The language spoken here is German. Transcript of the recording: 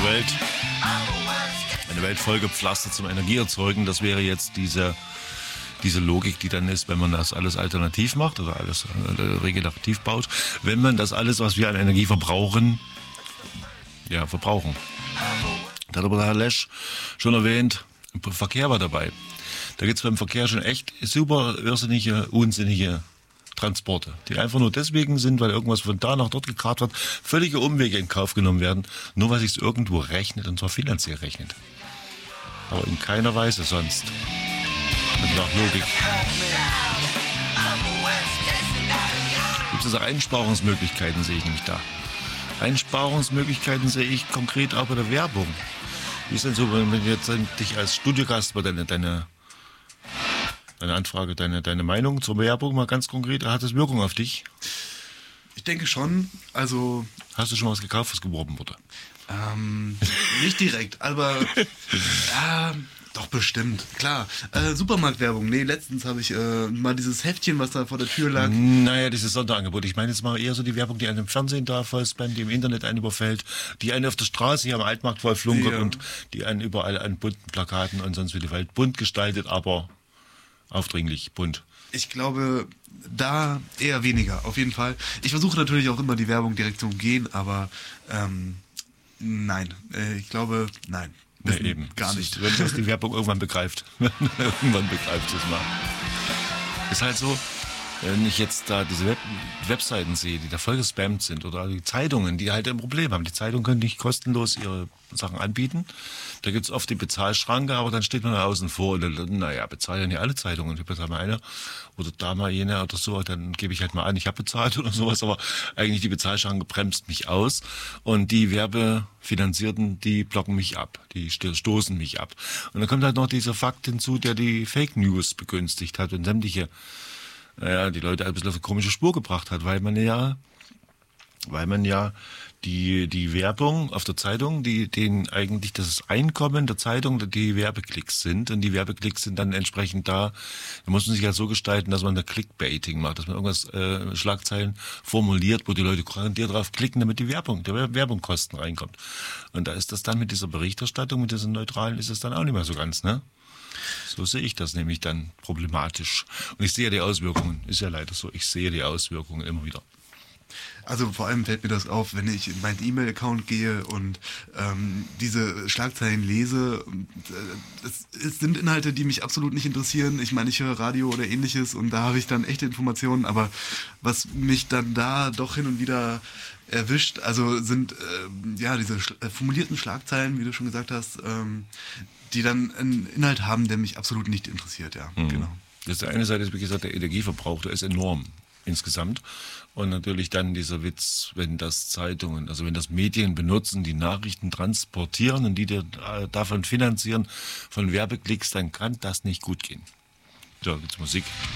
Eine Welt vollgepflastert zum Energieerzeugen, das wäre jetzt diese Logik, die dann ist, wenn man das alles alternativ macht oder alles regenerativ baut, wenn man das alles, was wir an Energie verbrauchen, verbrauchen. Da hat aber der Herr Lesch schon erwähnt, Verkehr war dabei. Da gibt es beim Verkehr schon echt super irrsinnige, unsinnige Transporte, die einfach nur deswegen sind, weil irgendwas von da nach dort gekarrt wird, völlige Umwege in Kauf genommen werden, nur weil sich es irgendwo rechnet und zwar finanziell rechnet. Aber in keiner Weise sonst. Und nach Logik. Gibt es auch Einsparungsmöglichkeiten, sehe ich nämlich da. Einsparungsmöglichkeiten sehe ich konkret auch bei der Werbung. Wie ist denn so, wenn du jetzt dich als Studiogast bei deine Anfrage, deine Meinung zur Werbung mal ganz konkret, hat das Wirkung auf dich? Ich denke schon, also... Hast du schon was gekauft, was geworben wurde? Nicht direkt, aber doch bestimmt, klar. Supermarktwerbung, letztens habe ich mal dieses Heftchen, was da vor der Tür lag. Naja, dieses Sonderangebot. Ich meine jetzt mal eher so die Werbung, die einen im Fernsehen da vollspammt, die im Internet einen überfällt, die einen auf der Straße hier am Altmarkt voll flunkert und die einen überall an bunten Plakaten und sonst wie die Welt bunt gestaltet, aber aufdringlich bunt. Ich glaube, da eher weniger, auf jeden Fall. Ich versuche natürlich auch immer die Werbung direkt zu umgehen, aber nein. Ich glaube, nein. Nee, eben. Gar nicht. Wenn das die Werbung irgendwann begreift. Irgendwann begreift es mal. Ist halt so, wenn ich jetzt da diese Webseiten sehe, die da voll gespammt sind oder die Zeitungen, die halt ein Problem haben. Die Zeitungen können nicht kostenlos ihre Sachen anbieten. Da gibt es oft die Bezahlschranke, aber dann steht man da außen vor und naja, bezahlen ja alle Zeitungen. Ich bezahle mal eine oder da mal jene oder so, dann gebe ich halt mal an, ich habe bezahlt oder sowas, aber eigentlich die Bezahlschranke bremst mich aus und die Werbefinanzierten, die blocken mich ab, die stoßen mich ab. Und dann kommt halt noch dieser Fakt hinzu, der die Fake News begünstigt hat und sämtliche die Leute ein bisschen auf eine komische Spur gebracht hat, weil man ja die Werbung auf der Zeitung, denen eigentlich das Einkommen der Zeitung die Werbeklicks sind und die Werbeklicks sind dann entsprechend da muss man sich ja so gestalten, dass man da Clickbaiting macht, dass man irgendwas Schlagzeilen formuliert, wo die Leute garantiert drauf klicken, damit der Werbungkosten reinkommt. Und da ist das dann mit dieser Berichterstattung, mit dieser neutralen, ist es dann auch nicht mehr so ganz, ne? So sehe ich das nämlich dann problematisch. Und ich sehe die Auswirkungen, ist ja leider so, ich sehe die Auswirkungen immer wieder. Also vor allem fällt mir das auf, wenn ich in meinen E-Mail-Account gehe und diese Schlagzeilen lese. Es sind Inhalte, die mich absolut nicht interessieren. Ich meine, ich höre Radio oder ähnliches und da habe ich dann echte Informationen. Aber was mich dann da doch hin und wieder erwischt, also sind diese formulierten Schlagzeilen, wie du schon gesagt hast, die dann einen Inhalt haben, der mich absolut nicht interessiert. Ja, genau. Das ist der eine Seite, wie gesagt, der Energieverbrauch, der ist enorm insgesamt. Und natürlich dann dieser Witz, wenn das Medien benutzen, die Nachrichten transportieren und die davon finanzieren, von Werbeklicks, dann kann das nicht gut gehen. So, jetzt Musik.